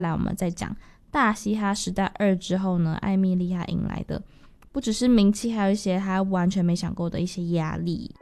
来我们再讲大嘻哈时代2之后呢，艾蜜莉她迎来的不只是名气，还有一些她完全没想过的一些压力。